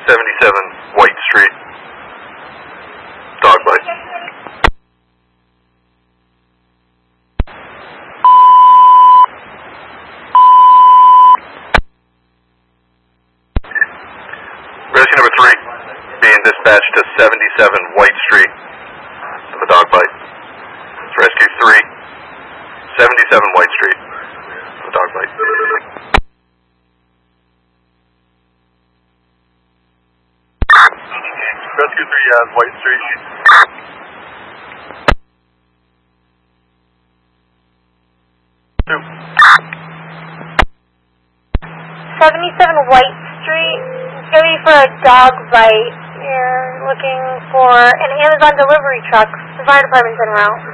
77 White Street. Dog bite. Rescue number 3 being dispatched to 77 White Street of a dog bite. It's rescue 3, 77 White Street of a dog bite. Rescue 3 on White Street. 77 White Street. It's going to be for a dog bite. You're looking for an Amazon delivery truck. The fire department's en route.